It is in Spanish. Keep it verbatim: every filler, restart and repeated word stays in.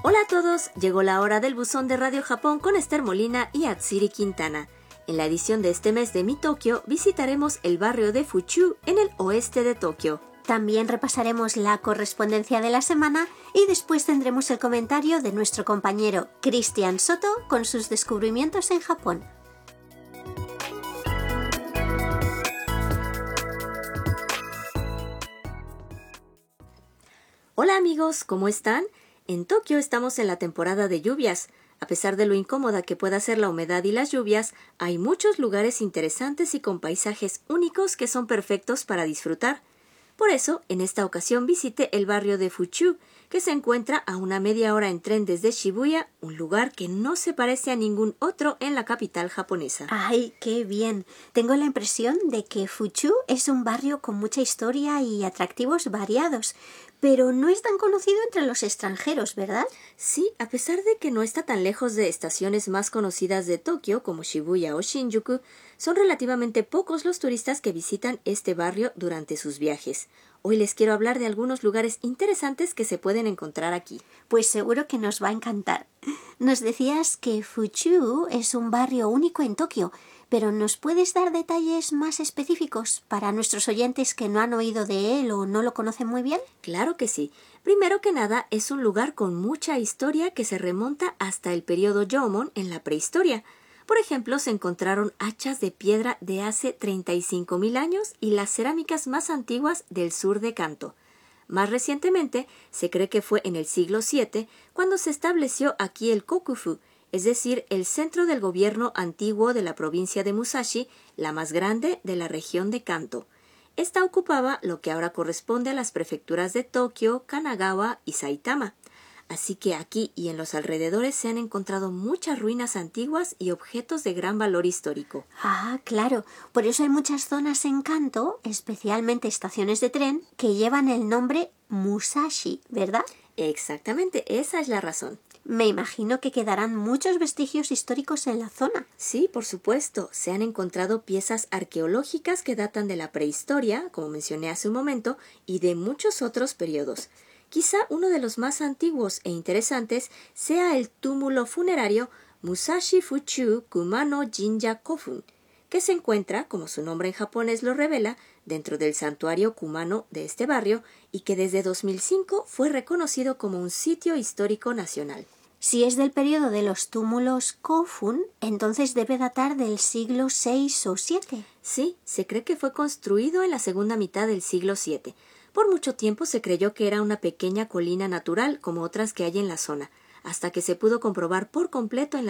Hola a todos, llegó la hora del buzón de Radio Japón con Esther Molina y Atsiri Quintana. En la edición de este mes de Mi Tokio visitaremos el barrio de Fuchu en el oeste de Tokio. También repasaremos la correspondencia de la semana y después tendremos el comentario de nuestro compañero Cristian Soto con sus descubrimientos en Japón. Hola amigos, ¿cómo están? En Tokio estamos en la temporada de lluvias. A pesar de lo incómoda que pueda ser la humedad y las lluvias, hay muchos lugares interesantes y con paisajes únicos que son perfectos para disfrutar. Por eso, en esta ocasión visité el barrio de Fuchu, que se encuentra a una media hora en tren desde Shibuya, un lugar que no se parece a ningún otro en la capital japonesa. ¡Ay, qué bien! Tengo la impresión de que Fuchu es un barrio con mucha historia y atractivos variados, pero no es tan conocido entre los extranjeros, ¿verdad? Sí, a pesar de que no está tan lejos de estaciones más conocidas de Tokio como Shibuya o Shinjuku, son relativamente pocos los turistas que visitan este barrio durante sus viajes. Hoy les quiero hablar de algunos lugares interesantes que se pueden encontrar aquí. Pues seguro que nos va a encantar. Nos decías que Fuchu es un barrio único en Tokio, pero ¿nos puedes dar detalles más específicos para nuestros oyentes que no han oído de él o no lo conocen muy bien? Claro que sí. Primero que nada, es un lugar con mucha historia que se remonta hasta el periodo Jōmon en la prehistoria. Por ejemplo, se encontraron hachas de piedra de hace treinta y cinco mil años y las cerámicas más antiguas del sur de Kanto. Más recientemente, se cree que fue en el siglo siete cuando se estableció aquí el Kokufu, es decir, el centro del gobierno antiguo de la provincia de Musashi, la más grande de la región de Kanto. Esta ocupaba lo que ahora corresponde a las prefecturas de Tokio, Kanagawa y Saitama. Así que aquí y en los alrededores se han encontrado muchas ruinas antiguas y objetos de gran valor histórico. Ah, claro. Por eso hay muchas zonas en Kanto, especialmente estaciones de tren, que llevan el nombre Musashi, ¿verdad? Exactamente, esa es la razón. Me imagino que quedarán muchos vestigios históricos en la zona. Sí, por supuesto. Se han encontrado piezas arqueológicas que datan de la prehistoria, como mencioné hace un momento, y de muchos otros periodos. Quizá uno de los más antiguos e interesantes sea el túmulo funerario Musashi Fuchu Kumano Jinja Kofun, que se encuentra, como su nombre en japonés lo revela, dentro del santuario Kumano de este barrio y que desde dos mil cinco fue reconocido como un sitio histórico nacional. Si es del periodo de los túmulos Kofun, entonces debe datar del siglo seis o siete. Sí, se cree que fue construido en la segunda mitad del siglo siete. Por mucho tiempo se creyó que era una pequeña colina natural como otras que hay en la zona, hasta que se pudo comprobar por completo en la